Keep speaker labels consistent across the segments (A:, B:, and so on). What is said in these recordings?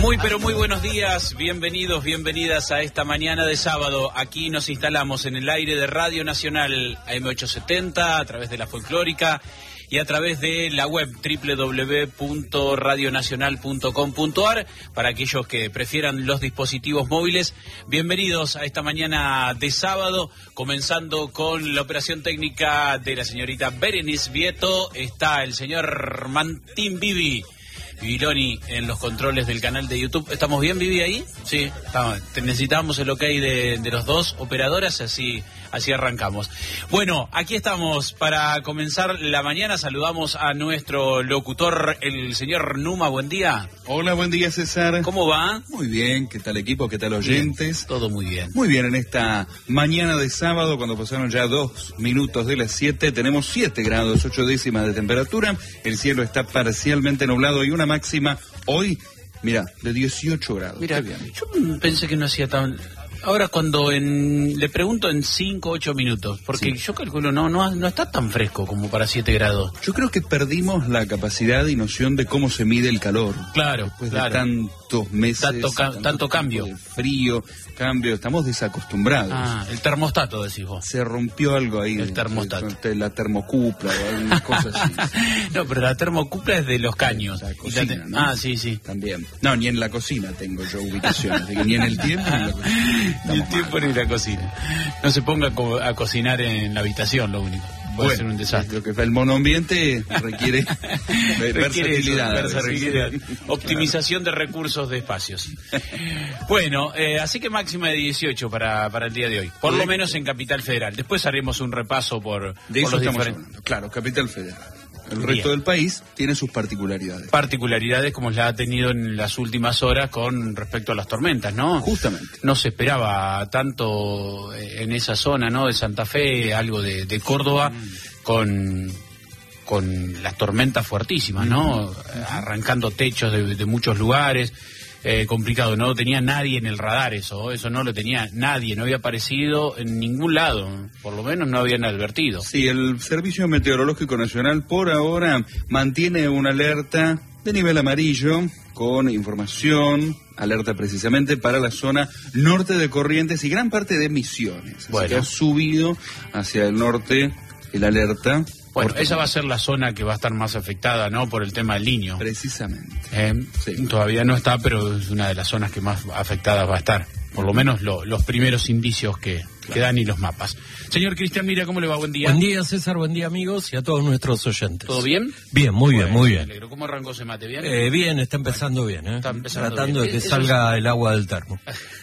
A: Muy pero muy buenos días, bienvenidos, bienvenidas a esta mañana de sábado. Aquí nos instalamos en el aire de Radio Nacional AM870 a través de la folclórica y a través de la web www.radionacional.com.ar para aquellos que prefieran los dispositivos móviles. Bienvenidos a esta mañana de sábado, comenzando con la operación técnica de la señorita Berenice Vieto. Está el señor Martín Viviloni en los controles del canal de YouTube. ¿Estamos bien, Vivi, ahí? Sí, estamos. Necesitábamos el ok de los dos operadoras, así arrancamos. Bueno, aquí estamos para comenzar la mañana. Saludamos a nuestro locutor, el señor Numa. Buen día.
B: Hola, buen día, César.
A: ¿Cómo va?
B: Muy bien, ¿qué tal equipo? ¿Qué tal oyentes?
A: Bien, todo muy bien.
B: Muy bien, en esta mañana de sábado, cuando pasaron ya 2 minutos de las 7, tenemos 7 grados, 8 décimas de temperatura. El cielo está parcialmente nublado y una máxima hoy, mira, de 18 grados.
A: Mira, yo pensé que no hacía tan... Ahora cuando le pregunto en 5 o 8 minutos, porque sí, yo calculo no está tan fresco como para 7 grados.
B: Yo creo que perdimos la capacidad y noción de cómo se mide el calor.
A: Claro,
B: después de tantos meses,
A: tanto cambio.
B: De frío, estamos desacostumbrados.
A: Ah, el termostato, decís vos.
B: Se rompió algo ahí.
A: El termostato.
B: La termocupla o algunas cosas así.
A: No, pero la termocupla es de los caños.
B: La cocina, ¿no?
A: Ah, sí.
B: También. No, ni en la cocina tengo yo ubicación, ni en el tiempo ni en la cocina.
A: Ni el tiempo ni la cocina. No se ponga a cocinar en la habitación, lo único. Puede ser un desastre.
B: Lo que el monoambiente requiere versatilidad.
A: Optimización de recursos de espacios. Bueno, así que máxima de 18 para el día de hoy. Por lo menos en Capital Federal. Después haremos un repaso por los diferentes.
B: Claro, Capital Federal. El resto del país tiene sus particularidades.
A: Particularidades como la ha tenido en las últimas horas con respecto a las tormentas, ¿no?
B: Justamente.
A: No se esperaba tanto en esa zona, ¿no? De Santa Fe, algo de Córdoba, con las tormentas fuertísimas, ¿no? Arrancando techos de muchos lugares. Complicado, no tenía nadie en el radar eso no lo tenía nadie, no había aparecido en ningún lado, por lo menos no habían advertido.
B: Sí, el Servicio Meteorológico Nacional por ahora mantiene una alerta de nivel amarillo con información, alerta precisamente para la zona norte de Corrientes y gran parte de Misiones. Así que ha subido hacia el norte el alerta.
A: Bueno, esa va a ser la zona que va a estar más afectada, ¿no? Por el tema del Niño.
B: Precisamente.
A: Sí. Todavía no está, pero es una de las zonas que más afectadas va a estar. Por lo menos los primeros indicios que dan y los mapas. Señor Cristian Mira, ¿cómo le va? Buen día.
C: Buen día, César, buen día, amigos, y a todos nuestros oyentes.
A: ¿Todo bien?
C: Bien, muy bien.
A: Me alegro. ¿Cómo arrancó ese mate? ¿Bien?
C: Bien, está empezando bien, ¿eh?
A: Está empezando
C: tratando
A: bien.
C: de que salga el agua del termo.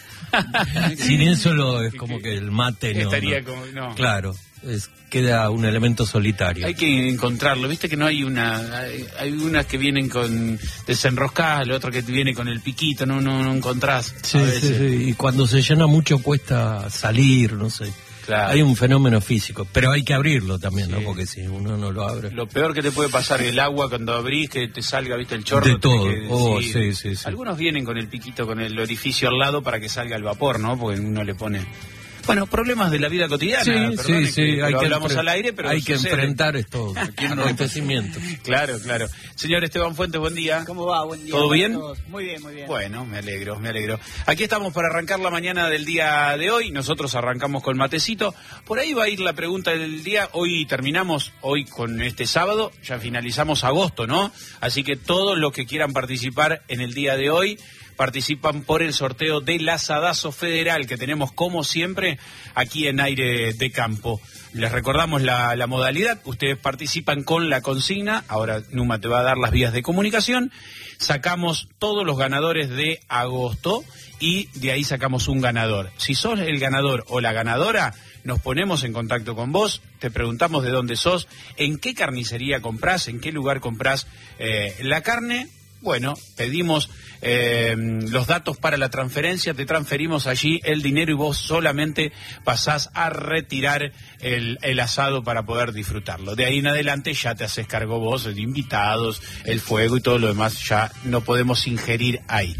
C: Sin eso es como que el mate no...
A: Estaría como... No.
C: Claro. Queda un elemento solitario.
A: Hay que encontrarlo, viste que no hay hay unas que vienen con desenroscadas, la otra que viene con el piquito, no encontrás.
C: Sí, y cuando se llena mucho cuesta salir, no sé.
A: Claro.
C: Hay un fenómeno físico, pero hay que abrirlo también, ¿no? Porque si uno no lo abre...
A: Lo peor que te puede pasar el agua cuando abrís, que te salga, viste, el chorro.
C: De todo,
A: sí.
C: Sí.
A: Algunos vienen con el piquito, con el orificio al lado para que salga el vapor, ¿no? Porque uno le pone... Bueno, problemas de la vida cotidiana.
C: Sí, hay que
A: hablamos al aire, pero
C: hay que enfrentar estos acontecimientos.
A: Claro. Señor Esteban Fuentes, buen día.
D: ¿Cómo va? Buen día.
A: ¿Todo bien?
D: Muy bien.
A: Bueno, me alegro. Aquí estamos para arrancar la mañana del día de hoy. Nosotros arrancamos con matecito. Por ahí va a ir la pregunta del día. Hoy terminamos, con este sábado, ya finalizamos agosto, ¿no? Así que todos los que quieran participar en el día de hoy participan por el sorteo del asadazo federal que tenemos como siempre aquí en Aire de Campo. Les recordamos la modalidad, ustedes participan con la consigna, ahora Numa te va a dar las vías de comunicación, sacamos todos los ganadores de agosto y de ahí sacamos un ganador. Si sos el ganador o la ganadora, nos ponemos en contacto con vos, te preguntamos de dónde sos, en qué carnicería comprás, en qué lugar comprás la carne. Bueno, pedimos los datos para la transferencia, te transferimos allí el dinero y vos solamente pasás a retirar el asado para poder disfrutarlo. De ahí en adelante ya te haces cargo vos de invitados, el fuego y todo lo demás, ya no podemos ingerir ahí.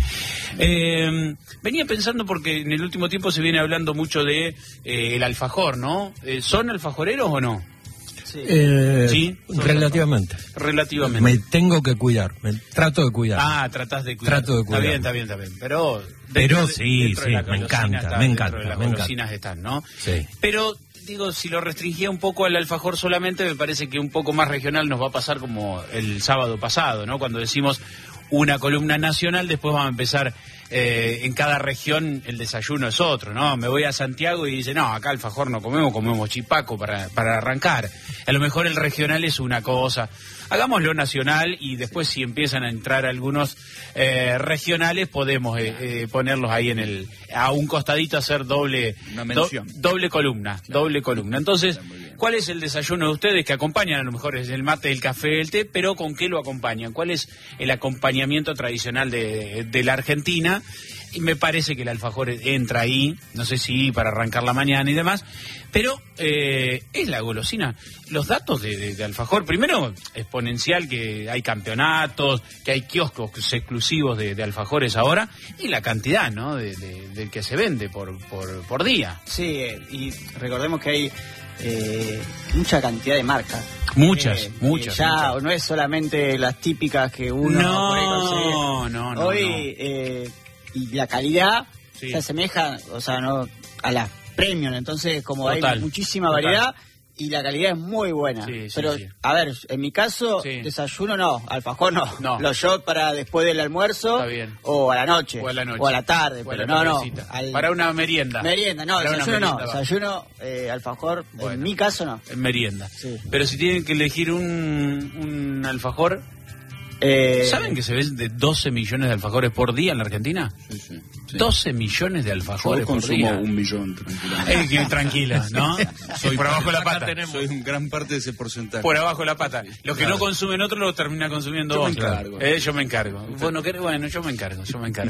A: Venía pensando porque en el último tiempo se viene hablando mucho de el alfajor, ¿no? ¿Son alfajoreros o no? ¿Sí?
C: Relativamente.
A: Relativamente.
C: Me tengo que cuidar, me trato de cuidar.
A: Ah, tratás de cuidar.
C: Trato de cuidar.
A: Está bien. Pero
C: Sí,
A: dentro de la
C: me encanta,
A: dentro de las golosinas están, ¿no?
C: Sí.
A: Pero, digo, si lo restringía un poco al alfajor solamente, me parece que un poco más regional nos va a pasar como el sábado pasado, ¿no? Cuando decimos una columna nacional, después vamos a empezar, en cada región el desayuno es otro, ¿no? Me voy a Santiago y dice, no, acá alfajor no comemos chipaco para arrancar. A lo mejor el regional es una cosa. Hagámoslo nacional y después si empiezan a entrar algunos regionales podemos ponerlos ahí a un costadito, hacer doble columna. Entonces, ¿cuál es el desayuno de ustedes que acompañan? A lo mejor es el mate, el café, el té, pero ¿con qué lo acompañan? ¿Cuál es el acompañamiento tradicional de la Argentina? Y me parece que el alfajor entra ahí, no sé si para arrancar la mañana y demás, pero es la golosina. Los datos de alfajor, primero, exponencial, que hay campeonatos, que hay kioscos exclusivos de alfajores ahora, y la cantidad, ¿no?, del que se vende por día.
D: Sí, y recordemos que hay mucha cantidad de marcas.
A: Muchas.
D: Ya no es solamente las típicas que uno por ahí consigue.
A: No.
D: Hoy, y la calidad
A: Sí.
D: se asemeja, o sea, no a las premium, entonces como
A: Total,
D: hay muchísima
A: total.
D: variedad y la calidad es muy buena.
A: Sí,
D: pero,
A: sí.
D: a ver, en mi caso,
A: Sí.
D: desayuno no, alfajor no.
A: No.
D: Lo yo para después del almuerzo
A: Está bien.
D: o a la noche.
A: O a la noche.
D: O a la tarde,
A: O a
D: pero
A: la
D: no.
A: tardecita.
D: Al-
A: Para una merienda.
D: Merienda, no,
A: Para una
D: desayuno no.
A: merienda va.
D: Desayuno, alfajor,
A: Bueno.
D: en mi caso no.
A: En merienda.
D: Sí.
A: Pero si tienen que elegir un alfajor, ¿saben que se ven de 12 millones de alfajores por día en la Argentina?
B: Sí.
A: 12 millones de alfajores
B: Yo
A: por
B: consumo
A: día.
B: 1 millón, tranquilamente.
A: Que tranquila, ¿no? Soy por abajo de la pata.
B: Soy un gran parte de ese porcentaje.
A: Por abajo de la pata. Los que no consumen otros lo termina consumiendo
B: Yo me
A: vos.
B: encargo.
A: Yo me encargo. Bueno, yo me encargo.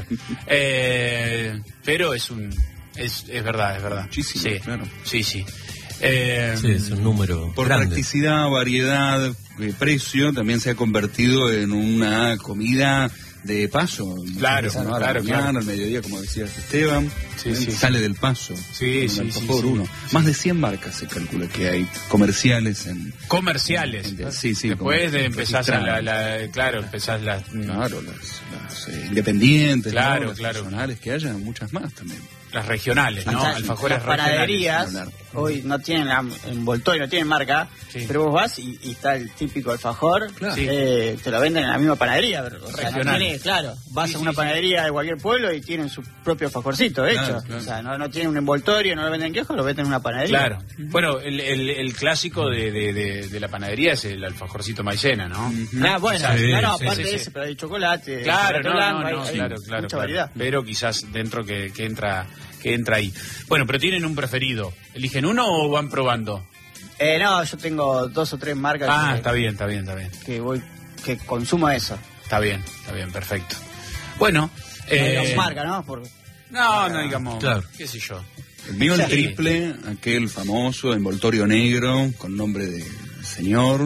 A: Pero es verdad.
B: Muchísimo,
A: Sí,
B: claro.
A: Sí.
C: Sí, es un número
B: Por
C: grande.
B: practicidad, variedad, precio, también se ha convertido en una comida de paso.
A: Claro,
B: Muchas veces, ¿no? A la
A: claro,
B: mañana,
A: claro.
B: al mediodía, como decía Esteban,
A: Sí.
B: sale del paso.
A: Sí,
B: Un
A: sí,
B: alfajor
A: sí.
B: uno. Más de 100 marcas se calcula que hay comerciales en...
A: Comerciales.
B: Sí,
A: Después de empezás
B: registradas.
A: empezás las...
B: Claro, las independientes,
A: Claro,
B: ¿no? Las
A: claro.
B: personales, que haya muchas más también.
A: Las regionales, ¿no?
D: Las
A: Alfajores
D: panaderías
A: regionales.
D: hoy no tienen envoltorio, no tienen marca,
A: Sí.
D: pero vos vas y está el típico alfajor,
B: Claro.
A: Sí.
D: te lo venden en la misma panadería, pero, o sea, no
A: Regional.
D: tiene, claro, vas
A: Sí,
D: a una
A: sí,
D: panadería de cualquier pueblo y tienen su propio alfajorcito hecho,
B: Claro.
D: o sea, no tienen un envoltorio, no lo venden en kiosco, lo venden en una panadería.
A: Claro. Bueno, el clásico de la panadería es el alfajorcito maicena, ¿no?
D: Ah, bueno,
C: Sí,
D: no,
C: sí,
D: aparte
A: sí,
D: de
A: sí.
D: ese, pero hay chocolate,
A: Claro,
D: chocolate
A: no,
D: blanco,
A: no,
D: hay
A: claro,
D: mucha
A: claro.
D: variedad.
A: Pero quizás dentro que entra ahí. Bueno, pero tienen un preferido. ¿Eligen uno o van probando?
D: No, yo tengo 2 o 3 marcas
A: Ah,
D: que,
A: está bien.
D: que consumo eso.
A: Está bien, perfecto. Bueno,
D: No digamos marca, ¿no?
A: no digamos,
C: Claro.
A: qué sé yo.
B: El mío, el
A: Sí.
B: triple, aquel famoso envoltorio negro con nombre de señor.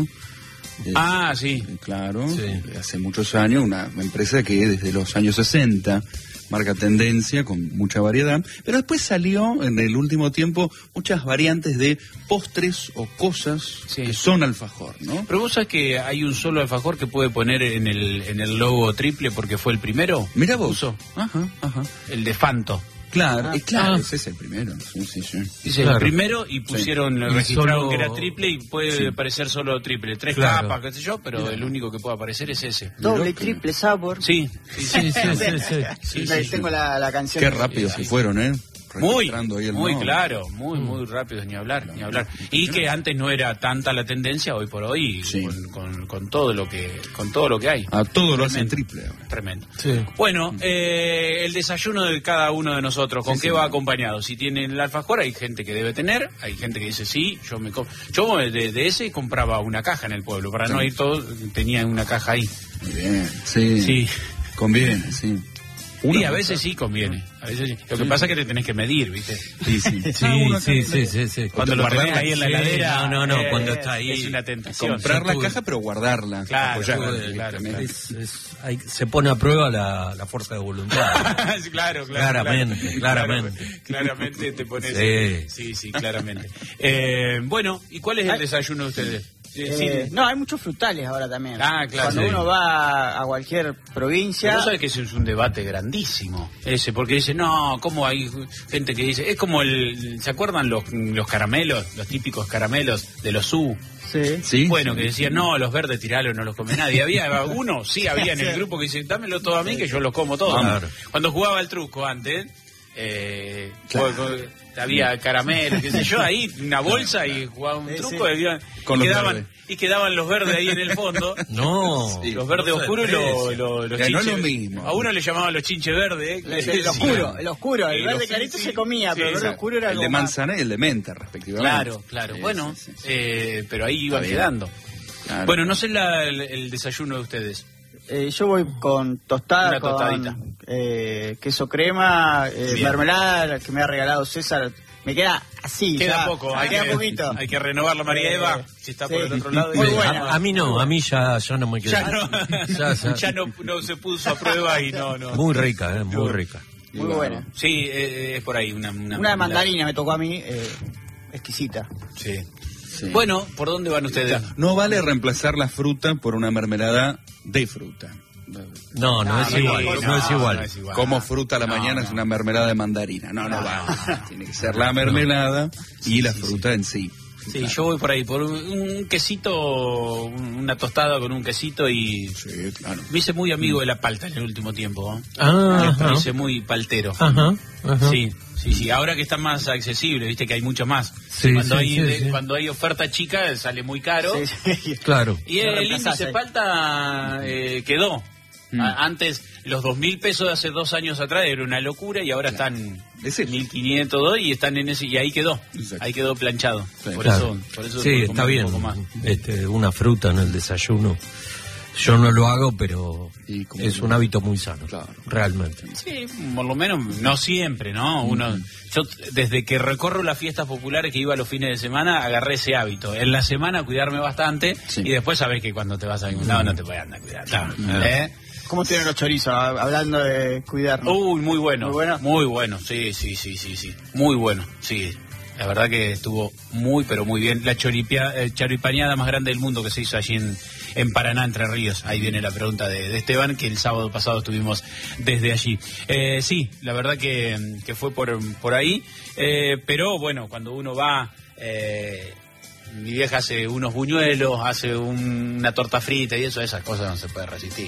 A: Sí.
B: Claro,
C: Sí.
B: hace muchos años, una empresa que desde los años 60 marca tendencia con mucha variedad, pero después salió en el último tiempo muchas variantes de postres o cosas
A: Sí.
B: que son alfajor, ¿no?
A: Pero vos sabés que hay un solo alfajor que puede poner en el logo triple porque fue el primero.
B: Mira vos.
A: Puso
B: Ajá.
A: el de Fanto.
B: Claro, claro,
C: Ah.
B: ese es el primero. Sí.
A: Dice
C: Claro.
A: el primero y pusieron,
C: Y
A: registraron
C: solo-
A: que era triple y puede parecer solo triple. 3
C: Claro.
A: capas, qué sé yo, pero el único que puede aparecer es ese.
D: Doble,
B: Mirá que-
D: triple sabor.
A: Sí,
C: Sí.
D: Tengo la canción.
B: Qué rápido se fueron, ¿eh?
A: Muy,
B: Registrando ahí el
A: muy
B: nombre.
A: claro, muy rápido, ni hablar. Y que antes no era tanta la tendencia, hoy por hoy,
B: Sí.
A: con todo lo que hay.
B: A todo lo hacen triple ahora.
A: Tremendo.
C: Sí.
A: Bueno, el desayuno de cada uno de nosotros, ¿con
B: Sí,
A: qué
B: sí.
A: va acompañado? Si tienen el alfajor, hay gente que debe tener, hay gente que dice sí, yo de ese compraba una caja en el pueblo, para no
B: Sí.
A: ir todo, tenía una caja ahí.
B: Muy bien, sí.
A: Sí.
B: Conviene, sí.
A: Y a veces sí conviene. A veces sí. Lo que pasa es que te tenés que medir, ¿viste?
B: Sí, sí.
C: Sí.
A: Cuando lo tenés ahí en la heladera.
C: No, cuando está ahí.
A: Es una tentación.
B: Comprar la caja, pero guardarla.
A: Claro,
B: apoyarla.
A: claro.
C: Se pone a prueba la fuerza de voluntad.
A: Claro. Claramente te pones. Sí, claramente. Bueno, ¿y cuál es el desayuno de ustedes?
D: No, hay muchos frutales ahora también.
A: Ah, claro.
D: Cuando uno va a cualquier provincia...
A: Pero sabes que ese es un debate grandísimo, porque dice, no, ¿cómo hay gente que dice? Es como ¿se acuerdan los caramelos, los típicos caramelos de los U?
D: Sí.
A: Bueno, que decían, no, los verdes tiralos no los come nadie. Había uno, sí, había en el grupo que dice, dámelo todo a mí que yo los como todos.
C: Claro.
A: Cuando jugaba al truco antes... había caramelo, qué sé yo, ahí una bolsa y jugaba un truco y quedaban los verdes ahí en el fondo.
C: No,
A: los verdes oscuros los chinches.
B: No es lo mismo.
A: A uno le llamaban los chinches verdes.
D: El oscuro, el verde clarito se comía, pero el verde oscuro era
B: el de manzana y el de menta, respectivamente.
A: Claro.
B: Sí,
A: bueno,
B: sí.
A: Pero ahí iban quedando.
B: Claro.
A: Bueno, no sé el desayuno de ustedes.
D: Yo voy con tostada,
A: Una tostadita.
D: con queso crema, mermelada que me ha regalado César. Me queda así.
A: Queda poco,
D: queda poquito.
A: Hay que renovar la María Eva, si está por el otro lado.
D: Muy bueno.
C: A mí no, a mí ya no me queda.
A: Ya no se puso a prueba y no.
C: Muy rica, muy rica.
D: Muy buena.
A: Sí, es por ahí una
D: de mandarina me tocó a mí, exquisita.
A: Sí. Bueno, ¿por dónde van ustedes?
B: No vale reemplazar la fruta por una mermelada de fruta.
C: No es igual.
B: Como fruta a la mañana es una mermelada de mandarina. No va. Tiene que ser la mermelada y la fruta en sí.
A: Sí, yo voy por ahí, por un quesito, una tostada con un quesito y...
B: Sí, claro.
A: Me hice muy amigo de la palta en el último tiempo. Me hice muy paltero.
C: Ajá.
A: Sí, ahora que está más accesible, viste que hay mucho más. Cuando hay oferta chica sale muy caro.
D: Sí.
C: Claro.
A: Y el índice palta quedó. Antes, los 2.000 pesos de hace 2 años atrás era una locura y ahora están 1.500 y están en ese, y ahí quedó.
B: Exacto.
A: Ahí quedó planchado.
B: Sí,
A: por eso
C: sí, está bien.
A: Un poco más.
C: Una fruta en el desayuno. Yo no lo hago, pero es un hábito muy sano,
B: claro.
C: Realmente.
A: Sí, por lo menos, no siempre, ¿no? Yo desde que recorro las fiestas populares que iba los fines de semana, agarré ese hábito. En la semana cuidarme bastante y después sabés que cuando te vas a ningún lado no te puedes andar cuidando.
D: ¿Cómo tienen los chorizos? Hablando de cuidarnos.
A: Uy, muy bueno.
D: Muy bueno.
A: Muy bueno, sí. Muy bueno, sí. La verdad que estuvo pero muy bien. La choripaneada más grande del mundo que se hizo allí en Paraná, Entre Ríos. Ahí viene la pregunta de Esteban, que el sábado pasado estuvimos desde allí. Sí, la verdad que fue por ahí. Pero bueno, cuando uno va... mi vieja hace unos buñuelos, hace una torta frita y esas cosas no se puede resistir.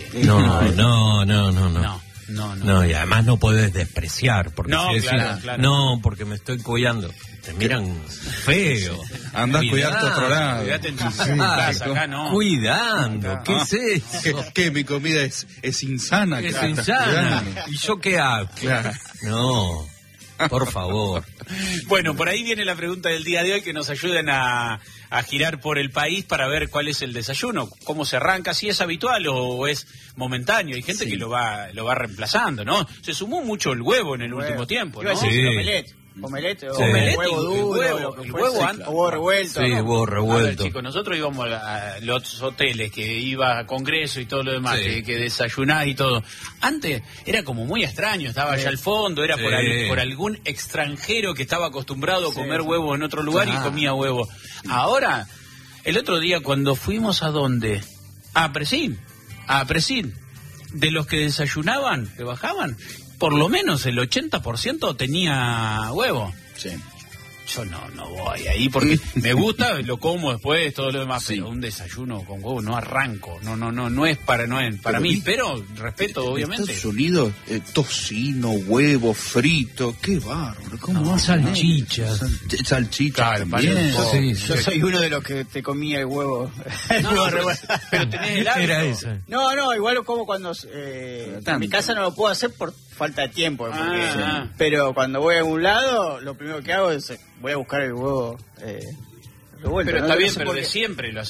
C: No, y además no podés despreciar, porque
A: claro.
C: No, porque me estoy cuidando. Te miran feo.
B: Andás a cuidarte a otro lado.
A: Cuidate en tu casa, acá no.
C: Cuidando, ¿qué es eso?
B: ¿Qué? Mi comida es insana.
C: Es insana. ¿Y yo qué hago?
B: Claro.
C: No, por favor.
A: Bueno, por ahí viene la pregunta del día de hoy, que nos ayuden a girar por el país para ver cuál es el desayuno, cómo se arranca, si es habitual o es momentáneo. Hay gente que lo va reemplazando, ¿no? Se sumó mucho el huevo en el último tiempo, ¿no?
D: Omelette o
A: Omelette,
D: huevo duro,
A: el huevo
D: o huevo revuelto.
C: Sí, huevo revuelto.
A: Chicos, nosotros íbamos a los hoteles, que iba a congreso y todo lo demás, que desayunás y todo. Antes era como muy extraño, estaba allá al fondo, era por algún extranjero que estaba acostumbrado a comer huevo en otro lugar y comía huevo. Ahora, el otro día cuando fuimos ¿a dónde? A Presín, de los que desayunaban, que bajaban, por lo menos el 80% tenía huevo. Sí. Yo no voy ahí porque me gusta, lo como después, todo lo demás, pero un desayuno con huevo no arranco. No es para mí, pero respeto, obviamente.
B: En Estados Unidos, tocino, huevo frito, qué bárbaro. ¿Cómo hacen?
C: Salchichas.
B: Salchichas también.
D: Yo soy uno de los que te comía el huevo.
A: Pero tenés el hábito.
C: Era esa.
D: No, igual lo como cuando... en mi casa no lo puedo hacer por falta de tiempo. Pero cuando voy a un lado, lo primero que hago es... voy a buscar el huevo revuelto.
A: Pero está bien, pero de siempre lo haces.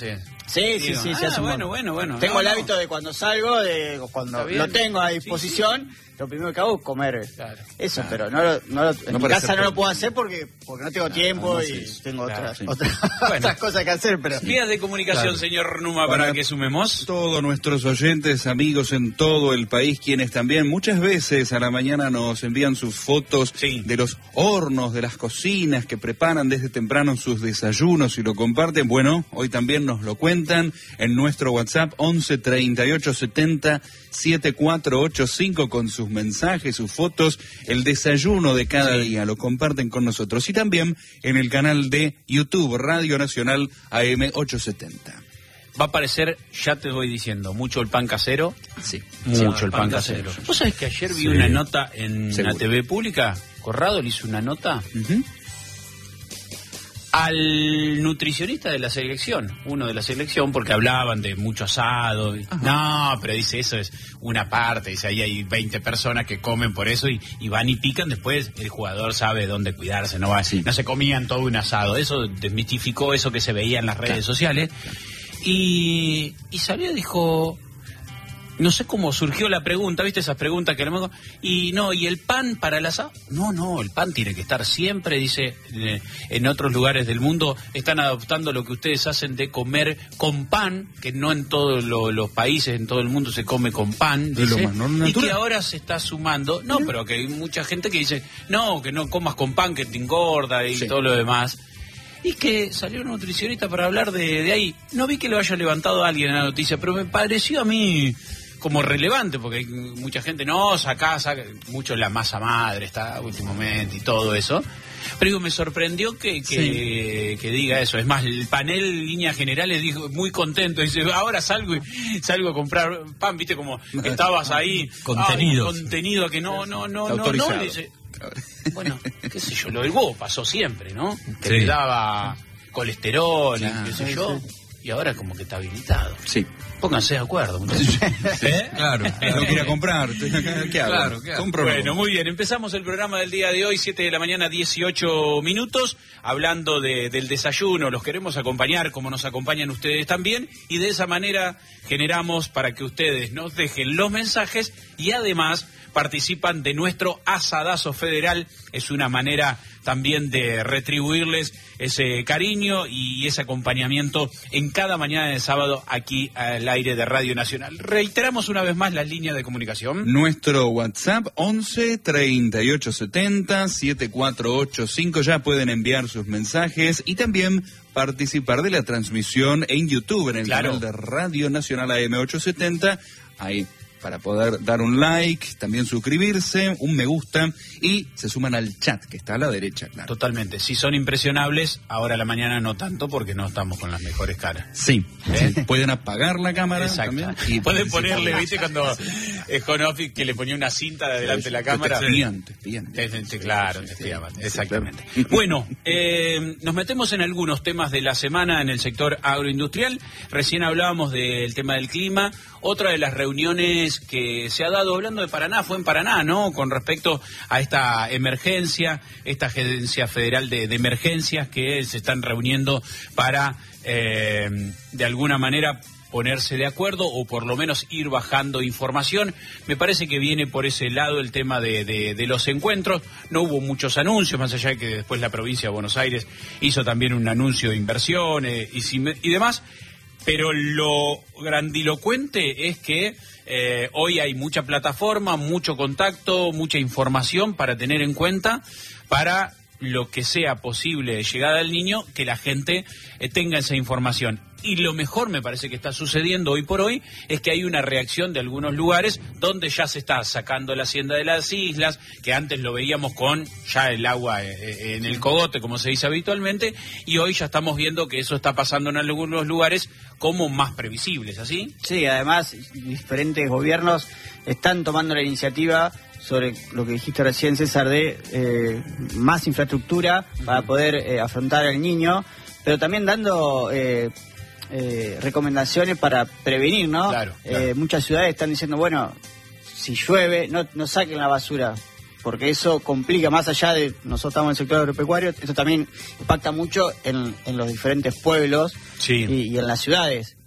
D: Sí, hace
A: bueno.
D: Tengo el hábito de cuando salgo, cuando lo tengo a disposición, lo primero que hago es comer eso, pero en mi casa no lo puedo hacer porque no tengo tiempo y tengo otras cosas que hacer. Pero
A: vías de comunicación, señor Numa, para que sumemos.
B: Todos nuestros oyentes, amigos en todo el país, quienes también muchas veces a la mañana nos envían sus fotos de los hornos, de las cocinas que preparan desde temprano sus desayunos y lo comparten. Bueno, hoy también nos lo cuentan en nuestro WhatsApp 11 38 70 7485 con sus mensajes, sus fotos, el desayuno de cada día, lo comparten con nosotros. Y también en el canal de YouTube, Radio Nacional AM 870.
A: Va a aparecer, ya te voy diciendo, mucho el pan casero.
B: Sí.
A: Mucho el pan casero. ¿Vos sabés que ayer vi una nota en la TV pública? Corrado le hizo una nota al nutricionista de la selección, uno de la selección, porque hablaban de mucho asado. No, pero dice, eso es una parte, dice, ahí hay 20 personas que comen por eso y van y pican, después el jugador sabe dónde cuidarse, no se comían todo un asado. Eso desmitificó eso que se veía en las redes sociales. Y salió y dijo, no sé cómo surgió la pregunta, ¿viste esas preguntas que le ¿y el pan para el asado? No, el pan tiene que estar siempre, dice, en otros lugares del mundo están adoptando lo que ustedes hacen de comer con pan, que no en todos los países, en todo el mundo se come con pan, dice, y que ahora se está sumando, pero que hay mucha gente que dice, que no comas con pan, que te engorda y todo lo demás. Y que salió un nutricionista para hablar de ahí. No vi que lo haya levantado alguien en la noticia, pero me pareció a mí como relevante, porque hay mucha gente, saca mucho la masa madre, está últimamente y todo eso. Pero digo, me sorprendió que diga eso. Es más, el panel en líneas generales dijo muy contento, dice, ahora salgo a comprar pan, viste como que estabas ahí, contenido que no, le dice, bueno, qué sé yo, lo del huevo pasó siempre, ¿no? Que le daba colesterol, qué sé yo, y ahora como que está habilitado.
B: Sí.
A: Pónganse de acuerdo, muchachos.
B: Claro. Tengo que ir a comprar. ¿Qué hago?
A: Claro. Bueno, muy bien. Empezamos el programa del día de hoy, 7 de la mañana, 18 minutos, hablando del desayuno. Los queremos acompañar, como nos acompañan ustedes también, y de esa manera generamos para que ustedes nos dejen los mensajes y además participan de nuestro asadazo federal. Es una manera también de retribuirles ese cariño y ese acompañamiento en cada mañana de sábado aquí al aire de Radio Nacional. Reiteramos una vez más las líneas de comunicación.
B: Nuestro WhatsApp 11 38 70 7485. Ya pueden enviar sus mensajes y también participar de la transmisión en YouTube, en el canal de Radio Nacional AM 870. Ahí para poder dar un like, también suscribirse, un me gusta y se suman al chat que está a la derecha, claro.
A: Totalmente. Si son impresionables, ahora a la mañana no tanto porque no estamos con las mejores caras.
B: Sí. Pueden apagar la cámara también.
A: Y pueden ponerle, ¿viste? Cuando Jonofi que le ponía una cinta de delante de la cámara. Claro, exactamente. Bueno, nos metemos en algunos temas de la semana en el sector agroindustrial. Recién hablábamos del tema del clima. Otra de las reuniones que se ha dado, hablando de Paraná, fue en Paraná, ¿no? Con respecto a esta emergencia, esta Agencia Federal de Emergencias que se están reuniendo para, de alguna manera, ponerse de acuerdo o por lo menos ir bajando información. Me parece que viene por ese lado el tema de los encuentros. No hubo muchos anuncios, más allá de que después la provincia de Buenos Aires hizo también un anuncio de inversiones y demás. Pero lo grandilocuente es que hoy hay mucha plataforma, mucho contacto, mucha información para tener en cuenta para lo que sea posible de llegada del niño, que la gente tenga esa información. Y lo mejor me parece que está sucediendo hoy por hoy es que hay una reacción de algunos lugares donde ya se está sacando la hacienda de las islas, que antes lo veíamos con ya el agua en el cogote, como se dice habitualmente, y hoy ya estamos viendo que eso está pasando en algunos lugares como más previsibles, ¿así?
D: Sí, además diferentes gobiernos están tomando la iniciativa sobre lo que dijiste recién, César, de más infraestructura para poder afrontar al niño, pero también dando recomendaciones para prevenir, ¿no?
A: Claro.
D: Muchas ciudades están diciendo, bueno, si llueve, no saquen la basura, porque eso complica, más allá de nosotros estamos en el sector agropecuario, eso también impacta mucho en los diferentes pueblos y en las ciudades.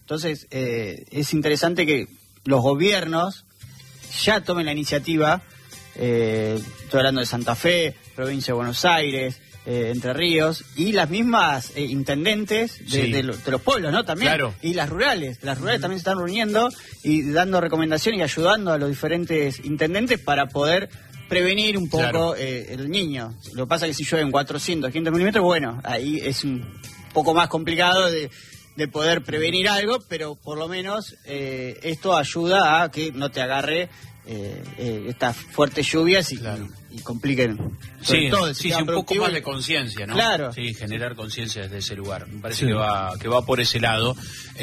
D: Entonces, es interesante que los gobiernos ya tomen la iniciativa. Estoy hablando de Santa Fe, provincia de Buenos Aires, Entre Ríos, y las mismas intendentes de los pueblos, ¿no? También. Claro. Y las rurales también se están reuniendo y dando recomendaciones y ayudando a los diferentes intendentes para poder prevenir un poco el niño. Lo que pasa es que si llueven 400, 500 milímetros, bueno, ahí es un poco más complicado de poder prevenir algo, pero por lo menos esto ayuda a que no te agarre estas fuertes lluvias y compliquen todo el
A: un poco más de conciencia, ¿no?
D: Claro.
A: Sí, generar conciencia desde ese lugar. Me parece que va por ese lado.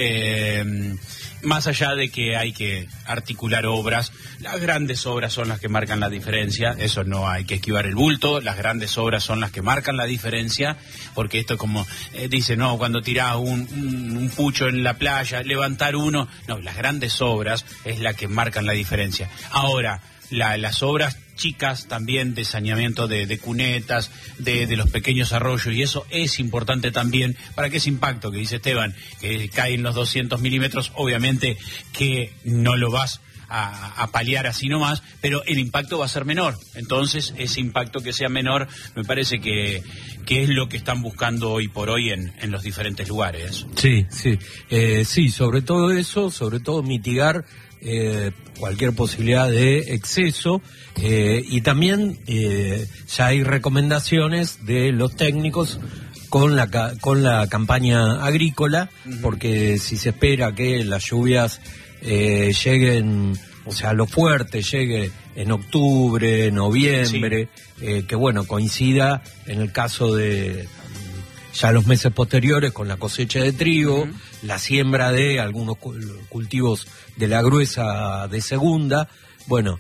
A: Más allá de que hay que articular obras, las grandes obras son las que marcan la diferencia, eso no hay que esquivar el bulto, las grandes obras son las que marcan la diferencia, porque esto como dice, no, cuando tirás un pucho en la playa, levantar uno, no, las grandes obras es la que marcan la diferencia. Ahora, las obras chicas también de saneamiento de cunetas, de los pequeños arroyos, y eso es importante también para que ese impacto que dice Esteban, que caen los 200 milímetros, obviamente que no lo vas a paliar así nomás, pero el impacto va a ser menor. Entonces, ese impacto que sea menor, me parece que es lo que están buscando hoy por hoy en los diferentes lugares.
C: Sí, sobre todo eso, sobre todo mitigar cualquier posibilidad de exceso, y también ya hay recomendaciones de los técnicos con la campaña agrícola, porque si se espera que las lluvias lleguen, o sea, lo fuerte llegue en octubre, noviembre, que bueno, coincida en el caso de ya los meses posteriores con la cosecha de trigo, la siembra de algunos cultivos de la gruesa de segunda. Bueno,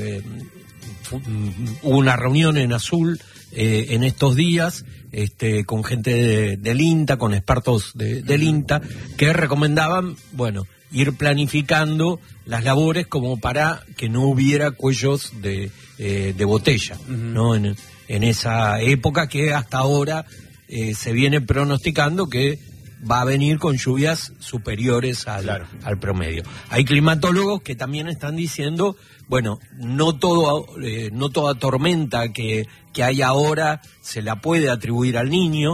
C: hubo una reunión en Azul en estos días con gente del INTA, con expertos del INTA, que recomendaban, bueno, ir planificando las labores como para que no hubiera cuellos de botella, ¿no? En esa época que hasta ahora se viene pronosticando que va a venir con lluvias superiores al promedio. Hay climatólogos que también están diciendo, bueno, no toda tormenta que hay ahora se la puede atribuir al Niño,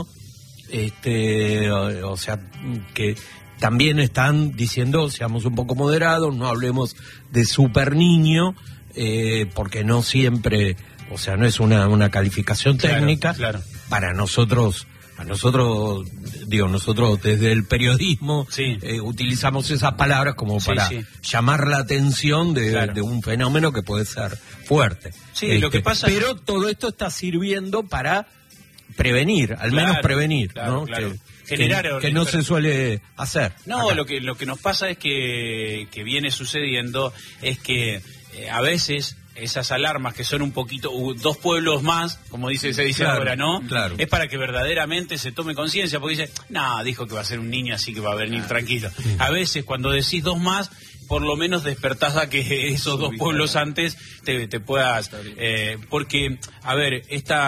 C: o sea, que también están diciendo, seamos un poco moderados, no hablemos de super Niño, porque no siempre, o sea, no es una calificación técnica. Claro. Para nosotros, nosotros desde el periodismo utilizamos esas palabras como para llamar la atención de un fenómeno que puede ser fuerte.
A: Sí, lo que pasa
C: pero todo esto está sirviendo para prevenir, al menos prevenir, ¿no?
A: Claro.
C: Que no se suele hacer.
A: No, lo que nos pasa es que viene sucediendo es que a veces esas alarmas que son un poquito, 2 pueblos más, como se dice ahora, ¿no? Claro. Es para que verdaderamente se tome conciencia, porque dice, no, dijo que va a ser un niño, así que va a venir tranquilo. A veces cuando decís 2 más, por lo menos despertás a que esos 2 pueblos antes te puedas... porque, a ver,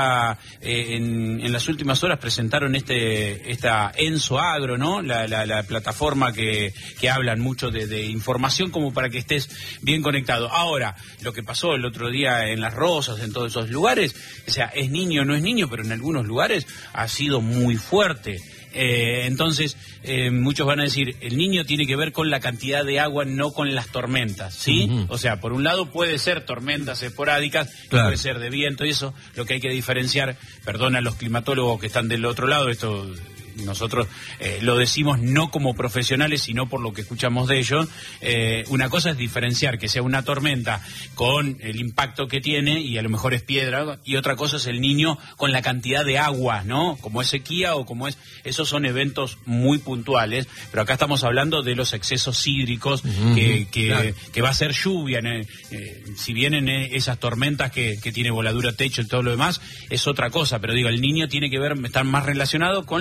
A: en las últimas horas presentaron esta Enso Agro, ¿no? La plataforma que hablan mucho de información como para que estés bien conectado. Ahora, lo que pasó el otro día en Las Rosas, en todos esos lugares, o sea, es niño, no es niño, pero en algunos lugares ha sido muy fuerte. Entonces, muchos van a decir, el Niño tiene que ver con la cantidad de agua, no con las tormentas, ¿sí? O sea, por un lado puede ser tormentas esporádicas, puede ser de viento, y eso lo que hay que diferenciar, perdón a los climatólogos que están del otro lado, esto nosotros lo decimos no como profesionales, sino por lo que escuchamos de ellos. Una cosa es diferenciar que sea una tormenta con el impacto que tiene, y a lo mejor es piedra, y otra cosa es el Niño con la cantidad de agua, ¿no? Como es sequía o como es... Esos son eventos muy puntuales, pero acá estamos hablando de los excesos hídricos, que va a ser lluvia. Si vienen esas tormentas que tiene voladura, techo y todo lo demás, es otra cosa, pero digo, el Niño tiene que ver, estar más relacionado con la cantidad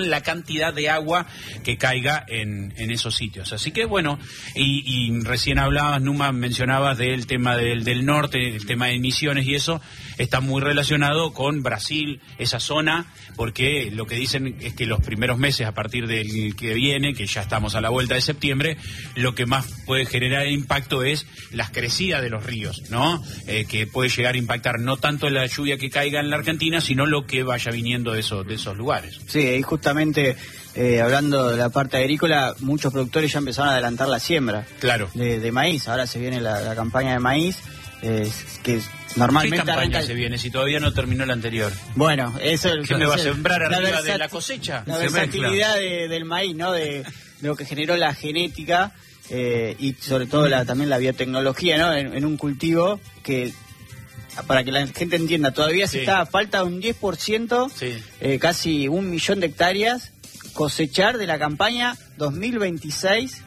A: cantidad de agua que caiga en esos sitios. Así que bueno, y recién hablabas, Numa, mencionabas del tema del norte, el tema de emisiones, y eso está muy relacionado con Brasil, esa zona, porque lo que dicen es que los primeros meses, a partir del que viene, que ya estamos a la vuelta de septiembre, lo que más puede generar impacto es las crecidas de los ríos, ¿no? Que puede llegar a impactar no tanto la lluvia que caiga en la Argentina, sino lo que vaya viniendo de esos lugares.
D: Sí, y justamente hablando de la parte agrícola, muchos productores ya empezaron a adelantar la siembra de maíz. Ahora se viene la campaña de maíz, que normalmente...
A: ¿Qué campaña se viene si todavía no terminó la anterior?
D: Bueno, eso...
A: ¿Qué me va a sembrar arriba de la cosecha?
D: La versatilidad del maíz, ¿no? De lo que generó la genética y sobre todo también la biotecnología, ¿no? En un cultivo que... Para que la gente entienda, todavía falta un 10%, casi 1 millón de hectáreas, cosechar de la campaña 2026,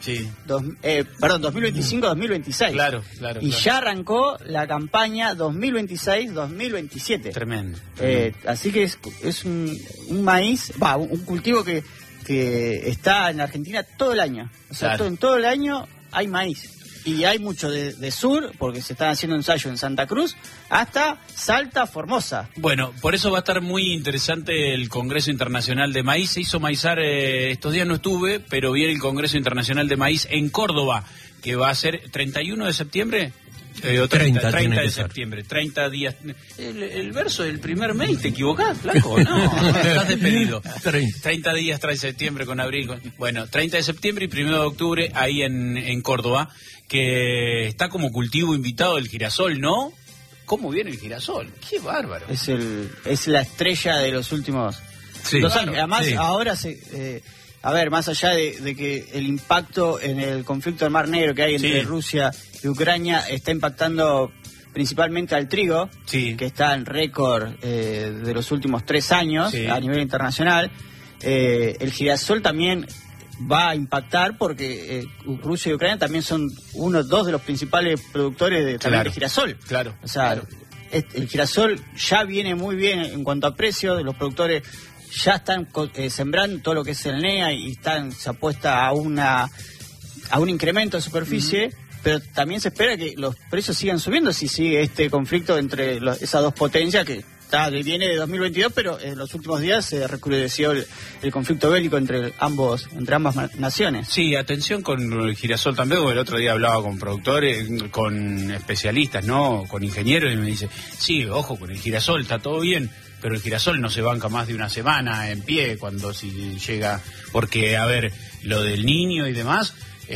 D: 2025-2026.
A: Claro.
D: Ya arrancó la campaña 2026-2027.
A: Tremendo.
D: Así que es un maíz, un cultivo que está en Argentina todo el año. O sea, en todo el año hay maíz. Y hay mucho de sur, porque se están haciendo ensayos en Santa Cruz, hasta Salta, Formosa.
A: Bueno, por eso va a estar muy interesante el Congreso Internacional de Maíz. Se hizo maizar, estos días no estuve, pero viene el Congreso Internacional de Maíz en Córdoba, que va a ser 31 de septiembre. 30 de septiembre, 30 días. El verso del primer mail, ¿te equivocás, flaco? No, estás despedido. 30 días tras septiembre con abril. Bueno, 30 de septiembre y 1 de octubre ahí en Córdoba, que está como cultivo invitado el girasol, ¿no? ¿Cómo viene el girasol? ¡Qué bárbaro!
D: Es la estrella de los últimos 2 años. Además, ahora más allá de que el impacto en el conflicto del Mar Negro que hay entre Rusia y Ucrania está impactando principalmente al trigo, que está en récord de los últimos 3 años a nivel internacional. El girasol también va a impactar porque Rusia y Ucrania también son dos de los principales productores de girasol.
A: Claro.
D: O sea, el girasol ya viene muy bien en cuanto a precios. Los productores ya están sembrando todo lo que es el NEA y se apuesta a un incremento de superficie, pero también se espera que los precios sigan subiendo si sigue este conflicto entre esas dos potencias que viene de 2022, pero en los últimos días se recrudeció el conflicto bélico entre ambas naciones.
A: Sí, atención con el girasol también, porque el otro día hablaba con productores, con especialistas, ¿no? Con ingenieros, y me dice, sí, ojo, con el girasol está todo bien, pero el girasol no se banca más de 1 semana en pie si llega, porque, a ver, lo del Niño y demás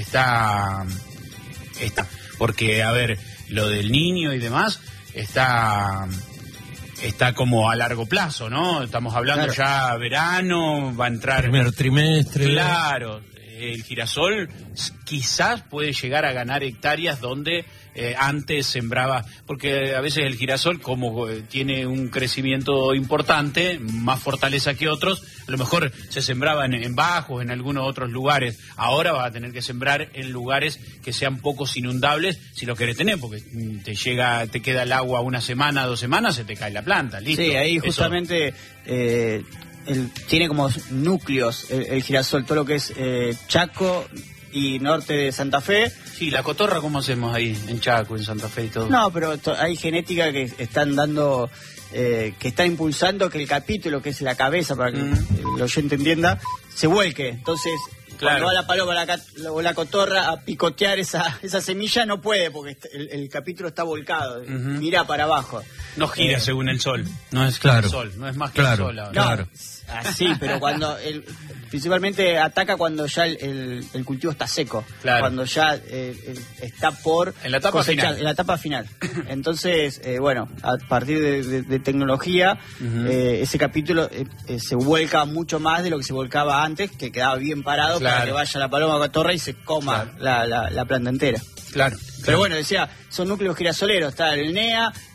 A: está como a largo plazo, ¿no? Estamos hablando ya verano, va a entrar...
C: Primer trimestre.
A: Claro, el girasol quizás puede llegar a ganar hectáreas donde antes sembraba, porque a veces el girasol, como tiene un crecimiento importante, más fortaleza que otros, a lo mejor se sembraba en bajos, en algunos otros lugares. Ahora va a tener que sembrar en lugares que sean pocos inundables, si lo querés tener, porque te queda el agua 1 semana, 2 semanas, se te cae la planta, listo.
D: Sí, ahí justamente tiene como núcleos el girasol, todo lo que es Chaco y norte de Santa Fe.
A: Sí, la cotorra, ¿cómo hacemos ahí en Chaco, en Santa Fe y todo?
D: No, pero hay genética que están dando, que están impulsando que el capítulo, que es la cabeza, para que el oyente entienda, se vuelque. Entonces, cuando va la paloma o la cotorra a picotear esa semilla, no puede, porque el capítulo está volcado, mira para abajo.
A: No gira según el sol, no es el sol, no es más que el sol ahora.
D: Claro. Sí, pero cuando principalmente ataca cuando ya el cultivo está seco, cuando ya está por
A: en la etapa
D: cosechar,
A: final.
D: En la etapa final. Entonces, a partir de tecnología, ese capítulo se vuelca mucho más de lo que se volcaba antes, que quedaba bien parado para que vaya la paloma cotorra y se coma la planta entera.
A: Claro.
D: Pero bueno, decía, son núcleos girasoleros, está el NEA,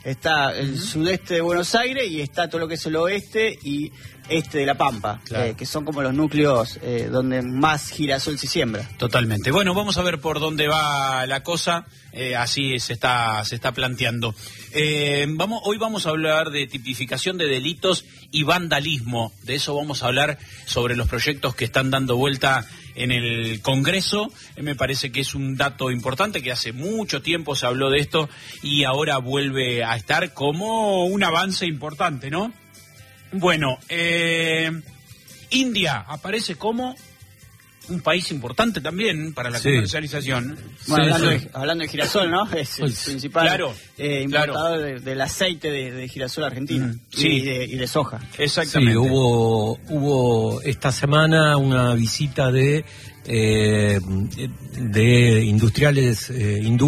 D: está el sudeste de Buenos Aires y está todo lo que es el oeste y este de La Pampa, claro. Que son como los núcleos donde más girasol se siembra.
A: Totalmente. Bueno, vamos a ver por dónde va la cosa, así se está planteando. Hoy vamos a hablar de tipificación de delitos y vandalismo. De eso vamos a hablar sobre los proyectos que están dando vuelta en el Congreso. Me parece que es un dato importante, que hace mucho tiempo se habló de esto y ahora vuelve a estar como un avance importante, ¿no? Bueno, India aparece como un país importante también para la comercialización.
D: Bueno, hablando de girasol, ¿no? Es el principal importador del aceite de girasol argentino y de soja.
A: Exactamente.
C: Sí, hubo esta semana una visita de industriales